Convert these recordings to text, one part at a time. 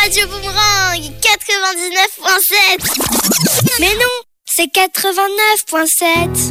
Radio Boomerang 99.7. Mais non, c'est 89.7.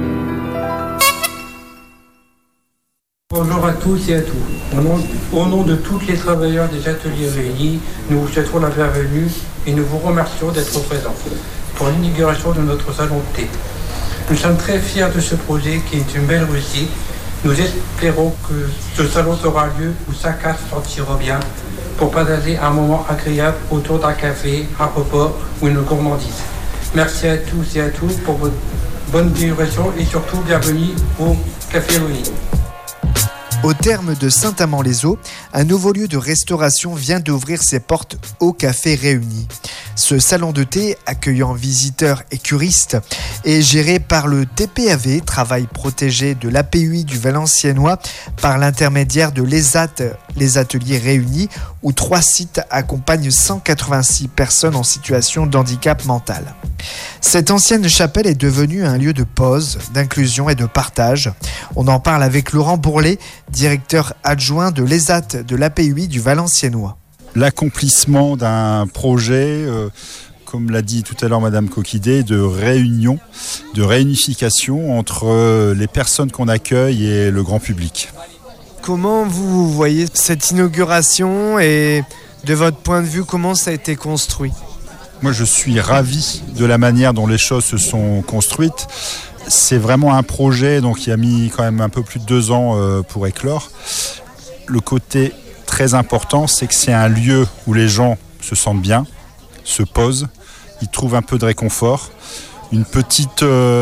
Bonjour à tous et à tous. Au nom de tous les travailleurs des ateliers réunis, nous vous souhaitons la bienvenue et nous vous remercions d'être présents pour l'inauguration de notre salon de thé. Nous sommes très fiers de ce projet qui est une belle réussite. Nous espérons que ce salon aura lieu où chacun se sentira bien pour partager un moment agréable autour d'un café, un repas ou une gourmandise. Merci à tous et à toutes pour votre bonne délibération et surtout bienvenue au Café Réuni. Au terme de Saint-Amand-les-Eaux, un nouveau lieu de restauration vient d'ouvrir ses portes au Café Réuni. Ce salon de thé, accueillant visiteurs et curistes, est géré par le TPAV, travail protégé de l'APUI du Valenciennois, par l'intermédiaire de l'ESAT, les ateliers réunis, où 3 sites accompagnent 186 personnes en situation de handicap mental. Cette ancienne chapelle est devenue un lieu de pause, d'inclusion et de partage. On en parle avec Laurent Bourlet, directeur adjoint de l'ESAT de l'APUI du Valenciennois. L'accomplissement d'un projet, comme l'a dit tout à l'heure Madame Coquidé, de réunion, de réunification entre les personnes qu'on accueille et le grand public. Comment vous voyez cette inauguration et de votre point de vue, comment ça a été construit ? Moi, je suis ravi de la manière dont les choses se sont construites. C'est vraiment un projet qui a mis quand même un peu plus de 2 ans pour éclore. Le côté très important, c'est que c'est un lieu où les gens se sentent bien, se posent, ils trouvent un peu de réconfort, une petite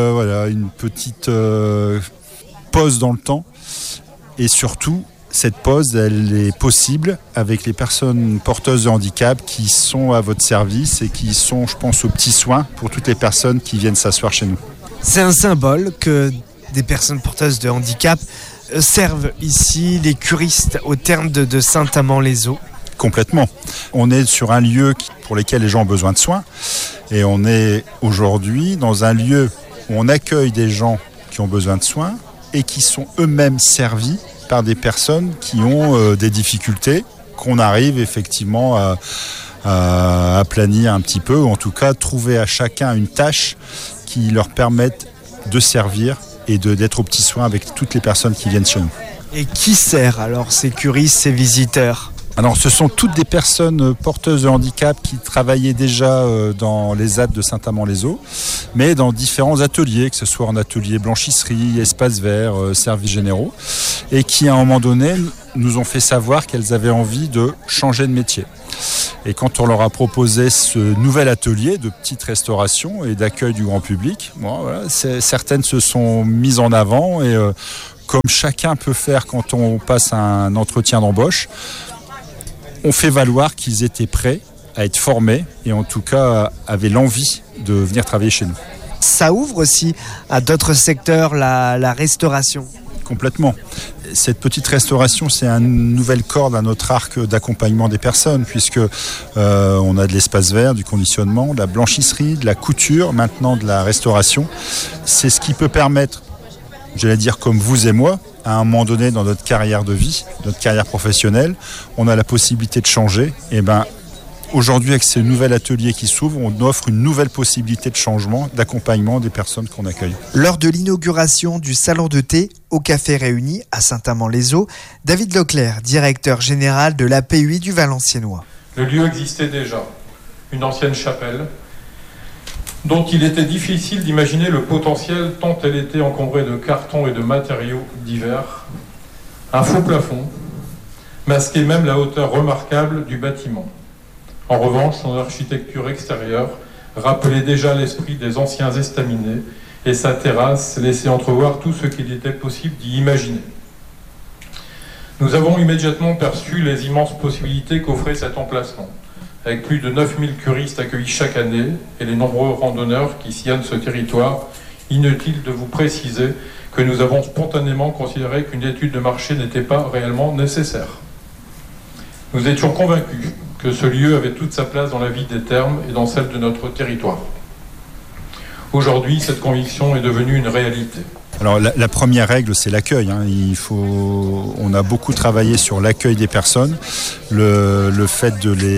pause dans le temps, et surtout cette pause, elle est possible avec les personnes porteuses de handicap qui sont à votre service et qui sont, je pense, aux petits soins pour toutes les personnes qui viennent s'asseoir chez nous. C'est un symbole que des personnes porteuses de handicap servent ici les curistes au terme de Saint-Amand-les-Eaux. Complètement. On est sur un lieu pour lequel les gens ont besoin de soins et on est aujourd'hui dans un lieu où on accueille des gens qui ont besoin de soins et qui sont eux-mêmes servis par des personnes qui ont des difficultés qu'on arrive effectivement à aplanir un petit peu, ou en tout cas trouver à chacun une tâche qui leur permette de servir et d'être aux petits soins avec toutes les personnes qui viennent chez nous. Et qui sert alors ces curistes, ces visiteurs ? Alors, ce sont toutes des personnes porteuses de handicap qui travaillaient déjà dans les ZAD de Saint-Amand-les-Eaux, mais dans différents ateliers, que ce soit en atelier blanchisserie, espace vert, services généraux, et qui, à un moment donné, nous ont fait savoir qu'elles avaient envie de changer de métier. Et quand on leur a proposé ce nouvel atelier de petite restauration et d'accueil du grand public, certaines se sont mises en avant et comme chacun peut faire quand on passe un entretien d'embauche, on fait valoir qu'ils étaient prêts à être formés et en tout cas avaient l'envie de venir travailler chez nous. Ça ouvre aussi à d'autres secteurs, la restauration. Complètement. Cette petite restauration, c'est une nouvelle corde à notre arc d'accompagnement des personnes, puisque on a de l'espace vert, du conditionnement, de la blanchisserie, de la couture, maintenant de la restauration. C'est ce qui peut permettre, j'allais dire comme vous et moi, à un moment donné dans notre carrière de vie, notre carrière professionnelle, on a la possibilité de changer. Et aujourd'hui, avec ce nouvel atelier qui s'ouvre, on offre une nouvelle possibilité de changement, d'accompagnement des personnes qu'on accueille. Lors de l'inauguration du salon de thé au Café Réuni à Saint-Amand-les-Eaux, David Leclerc, directeur général de l'APUI du Valenciennois. Le lieu existait déjà, une ancienne chapelle, dont il était difficile d'imaginer le potentiel tant elle était encombrée de cartons et de matériaux divers. Un faux plafond masquait même la hauteur remarquable du bâtiment. En revanche, son architecture extérieure rappelait déjà l'esprit des anciens estaminets et sa terrasse laissait entrevoir tout ce qu'il était possible d'y imaginer. Nous avons immédiatement perçu les immenses possibilités qu'offrait cet emplacement, avec plus de 9000 curistes accueillis chaque année et les nombreux randonneurs qui sillonnent ce territoire. Inutile de vous préciser que nous avons spontanément considéré qu'une étude de marché n'était pas réellement nécessaire. Nous étions convaincus que ce lieu avait toute sa place dans la vie des thermes et dans celle de notre territoire. Aujourd'hui, cette conviction est devenue une réalité. Alors la première règle, c'est l'accueil. On a beaucoup travaillé sur l'accueil des personnes, le fait de les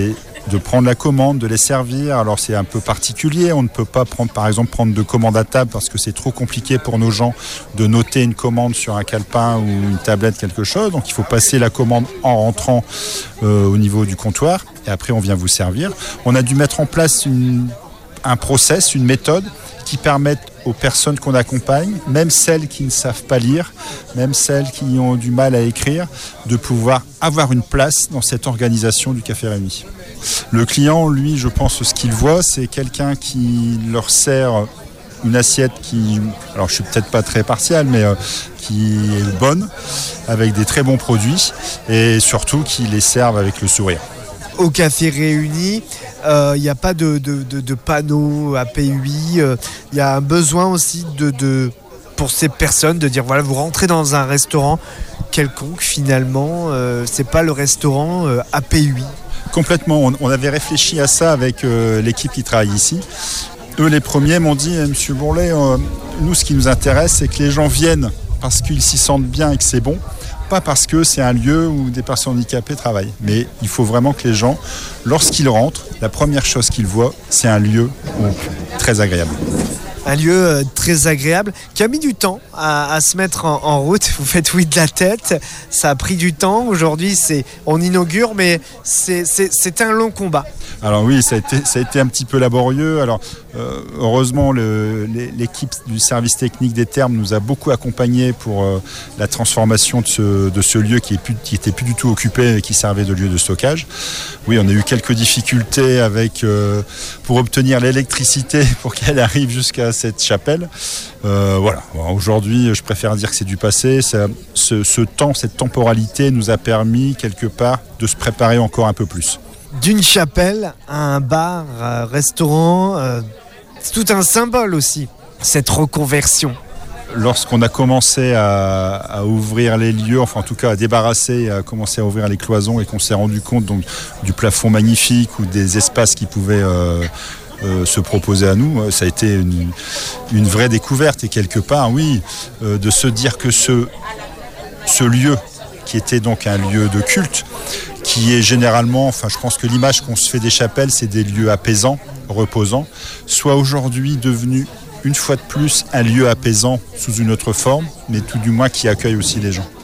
de prendre la commande, de les servir. Alors c'est un peu particulier, on ne peut pas prendre de commande à table parce que c'est trop compliqué pour nos gens de noter une commande sur un calepin ou une tablette, quelque chose. Donc il faut passer la commande en rentrant au niveau du comptoir et après on vient vous servir. On a dû mettre en place un process, une méthode qui permettent aux personnes qu'on accompagne, même celles qui ne savent pas lire, même celles qui ont du mal à écrire, de pouvoir avoir une place dans cette organisation du Café Réuni. Le client, lui, je pense ce qu'il voit, c'est quelqu'un qui leur sert une assiette qui, alors je suis peut-être pas très partial, mais qui est bonne, avec des très bons produits et surtout qui les servent avec le sourire. Au Café Réuni, il n'y a pas de panneaux APUI. Il y a un besoin aussi pour ces personnes de dire voilà, vous rentrez dans un restaurant quelconque finalement, c'est pas le restaurant APUI. Complètement, on avait réfléchi à ça avec l'équipe qui travaille ici. Eux, les premiers m'ont dit Monsieur Bourlet, nous ce qui nous intéresse c'est que les gens viennent parce qu'ils s'y sentent bien et que c'est bon. Pas parce que c'est un lieu où des personnes handicapées travaillent. Mais il faut vraiment que les gens, lorsqu'ils rentrent, la première chose qu'ils voient, c'est un lieu très agréable. Un lieu très agréable qui a mis du temps à se mettre en route. Vous faites oui de la tête, ça a pris du temps. Aujourd'hui, on inaugure, mais c'est un long combat. Alors oui, ça a été un petit peu laborieux. Alors heureusement, l'équipe du service technique des Thermes nous a beaucoup accompagnés pour la transformation de ce lieu qui était plus du tout occupé et qui servait de lieu de stockage. Oui, on a eu quelques difficultés pour obtenir l'électricité pour qu'elle arrive jusqu'à cette chapelle. Voilà. Aujourd'hui, je préfère dire que c'est du passé. Cette temporalité nous a permis quelque part de se préparer encore un peu plus. D'une chapelle à un bar, un restaurant, c'est tout un symbole aussi, cette reconversion. Lorsqu'on a commencé à ouvrir les lieux, enfin en tout cas à débarrasser, à commencer à ouvrir les cloisons et qu'on s'est rendu compte donc, du plafond magnifique ou des espaces qui pouvaient se proposer à nous, ça a été une vraie découverte et quelque part, oui, de se dire que ce lieu qui était donc un lieu de culte, qui est généralement, enfin je pense que l'image qu'on se fait des chapelles, c'est des lieux apaisants, reposants, soit aujourd'hui devenu une fois de plus un lieu apaisant sous une autre forme, mais tout du moins qui accueille aussi les gens.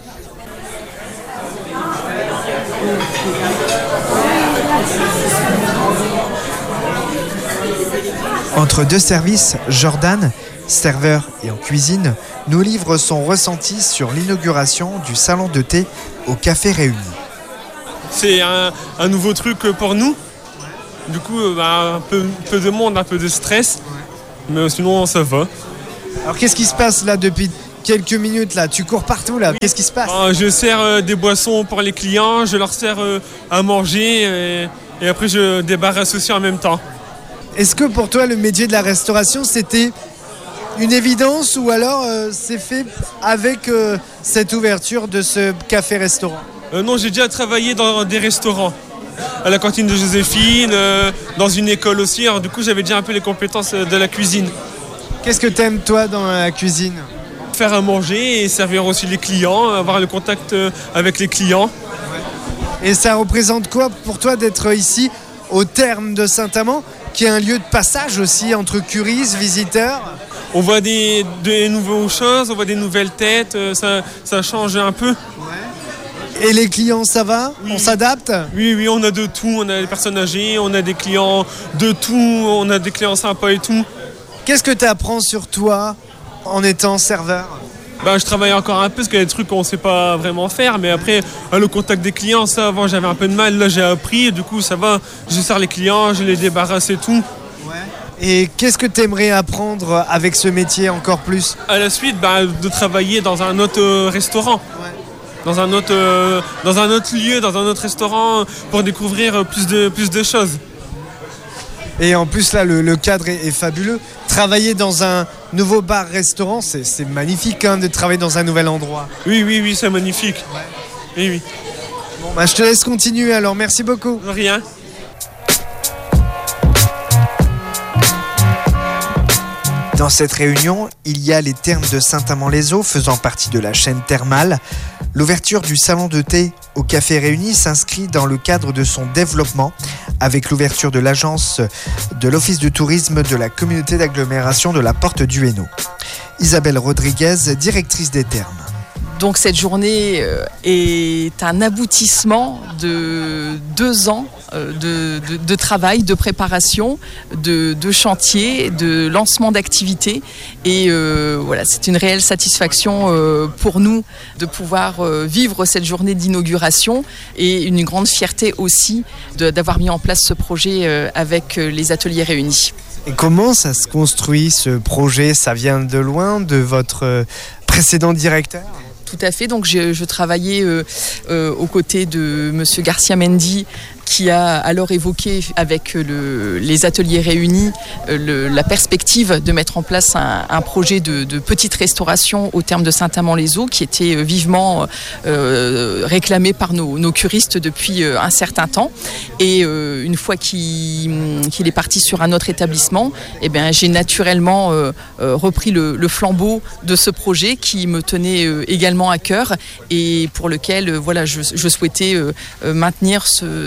Entre deux services, Jordan, serveur et en cuisine, nous livre son ressenti sur l'inauguration du salon de thé au Café Réuni. C'est un nouveau truc pour nous. Du coup, un peu de monde, un peu de stress. Mais sinon, ça va. Alors, qu'est-ce qui se passe là depuis quelques minutes là? Tu cours partout là. Qu'est-ce qui se passe? Je sers des boissons pour les clients, je leur sers à manger et après je débarrasse aussi en même temps. Est-ce que pour toi, le métier de la restauration, c'était une évidence ou alors c'est fait avec cette ouverture de ce café-restaurant? Non, j'ai déjà travaillé dans des restaurants. À la cantine de Joséphine, dans une école aussi. Alors, du coup, j'avais déjà un peu les compétences de la cuisine. Qu'est-ce que t'aimes, toi, dans la cuisine? Faire à manger et servir aussi les clients, avoir le contact avec les clients. Et ça représente quoi pour toi d'être ici, au Thermes de Saint-Amand, qui est un lieu de passage aussi entre curistes, visiteurs? On voit des nouvelles choses, on voit des nouvelles têtes, ça change un peu. Et les clients, ça va? Oui. On s'adapte? Oui, on a de tout. On a des personnes âgées, on a des clients de tout, on a des clients sympas et tout. Qu'est-ce que tu apprends sur toi en étant serveur? Je travaille encore un peu parce qu'il y a des trucs qu'on ne sait pas vraiment faire. Mais après, le contact des clients, ça, avant, j'avais un peu de mal. Là, j'ai appris et du coup, ça va. Je sers les clients, je les débarrasse et tout. Ouais. Et qu'est-ce que tu aimerais apprendre avec ce métier encore plus? À la suite, de travailler dans un autre restaurant. Ouais. Dans un autre lieu, dans un autre restaurant, pour découvrir plus de choses. Et en plus, là, le cadre est fabuleux. Travailler dans un nouveau bar-restaurant, c'est magnifique de travailler dans un nouvel endroit. Oui, c'est magnifique. Ouais. Oui. Bon, je te laisse continuer alors. Merci beaucoup. De rien. Dans cette réunion, il y a les thermes de Saint-Amand-les-Eaux faisant partie de la chaîne thermale. L'ouverture du salon de thé au Café Réuni s'inscrit dans le cadre de son développement avec l'ouverture de l'agence de l'Office de tourisme de la communauté d'agglomération de la Porte du Hainaut. Isabelle Rodriguez, directrice des thermes. Donc cette journée est un aboutissement de 2 ans de travail, de préparation, de chantier, de lancement d'activités. Et voilà, c'est une réelle satisfaction pour nous de pouvoir vivre cette journée d'inauguration et une grande fierté aussi d'avoir mis en place ce projet avec les ateliers réunis. Et comment ça se construit ce projet ? Ça vient de loin, de votre précédent directeur ? Tout à fait, donc je travaillais aux côtés de Monsieur Garcia Mendy, qui a alors évoqué avec les ateliers réunis la perspective de mettre en place un projet de petite restauration au terme de Saint-Amand-les-Eaux qui était vivement réclamé par nos curistes depuis un certain temps. Et une fois qu'il est parti sur un autre établissement, eh bien, j'ai naturellement repris le flambeau de ce projet qui me tenait également à cœur et pour lequel voilà, je souhaitais maintenir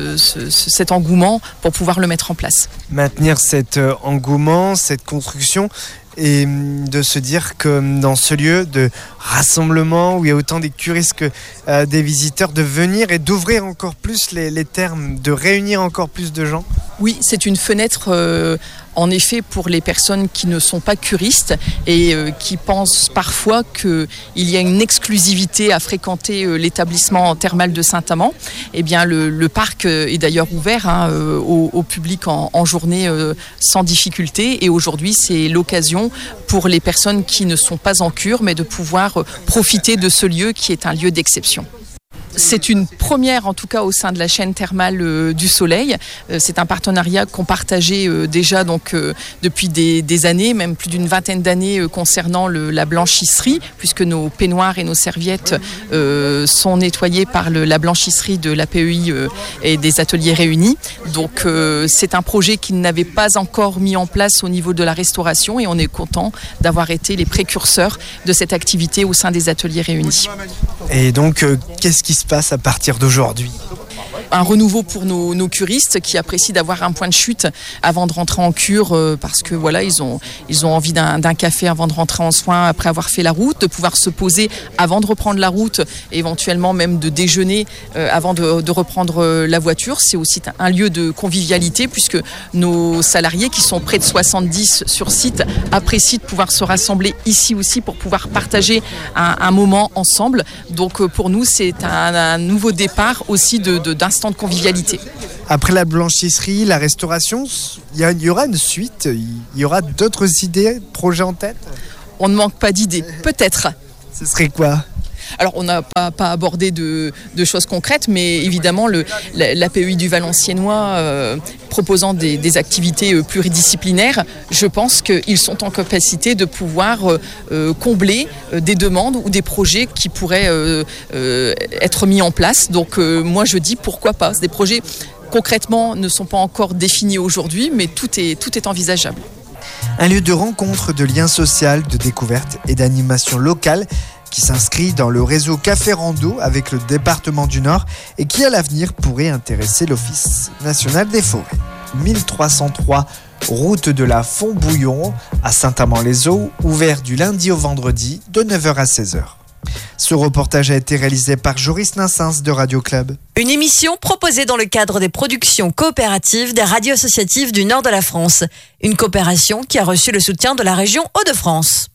cet engouement pour pouvoir le mettre en place. Maintenir cet engouement, cette construction et de se dire que dans ce lieu de rassemblement où il y a autant des curistes que des visiteurs, de venir et d'ouvrir encore plus les thermes, de réunir encore plus de gens. Oui, c'est une fenêtre en effet pour les personnes qui ne sont pas curistes et qui pensent parfois qu'il y a une exclusivité à fréquenter l'établissement thermal de Saint-Amand. Eh bien, le parc est d'ailleurs ouvert au public en journée sans difficulté et aujourd'hui c'est l'occasion pour les personnes qui ne sont pas en cure mais de pouvoir profiter de ce lieu qui est un lieu d'exception. C'est une première en tout cas au sein de la chaîne thermale du Soleil. C'est un partenariat qu'on partageait déjà donc, depuis des années, même plus d'une vingtaine d'années concernant la blanchisserie, puisque nos peignoirs et nos serviettes sont nettoyés par la blanchisserie de l'APEI et des ateliers réunis. Donc c'est un projet qui n'avait pas encore mis en place au niveau de la restauration et on est content d'avoir été les précurseurs de cette activité au sein des ateliers réunis. Et donc qu'est-ce qui se passe à partir d'aujourd'hui ? Un renouveau pour nos curistes qui apprécient d'avoir un point de chute avant de rentrer en cure parce que voilà, ils ont envie d'un café avant de rentrer en soins après avoir fait la route, de pouvoir se poser avant de reprendre la route, éventuellement même de déjeuner avant de reprendre la voiture. C'est aussi un lieu de convivialité puisque nos salariés qui sont près de 70 sur site apprécient de pouvoir se rassembler ici aussi pour pouvoir partager un moment ensemble. Donc pour nous, c'est un nouveau départ aussi d'instant de convivialité. Après la blanchisserie, la restauration, il y aura une suite, il y aura d'autres idées, projets en tête ? On ne manque pas d'idées, peut-être. Ce serait quoi ? Alors, on n'a pas abordé de choses concrètes, mais évidemment, l'APEI du Valenciennois proposant des activités pluridisciplinaires, je pense qu'ils sont en capacité de pouvoir combler des demandes ou des projets qui pourraient être mis en place. Donc, moi, je dis pourquoi pas. Des projets, concrètement, ne sont pas encore définis aujourd'hui, mais tout est envisageable. Un lieu de rencontre, de lien social, de découverte et d'animation locale qui s'inscrit dans le réseau Café Rando avec le département du Nord et qui à l'avenir pourrait intéresser l'Office national des forêts. 1303 route de la Font-Bouillon à Saint-Amand-les-Eaux, ouvert du lundi au vendredi de 9h à 16h. Ce reportage a été réalisé par Joris Nassens de Radio Club. Une émission proposée dans le cadre des productions coopératives des radios associatives du nord de la France. Une coopération qui a reçu le soutien de la région Hauts-de-France.